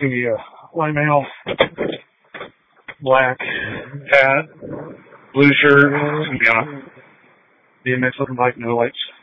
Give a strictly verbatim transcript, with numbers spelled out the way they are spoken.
the uh, light mail, black hat, blue shirt, yeah, D M X looking bike, no lights.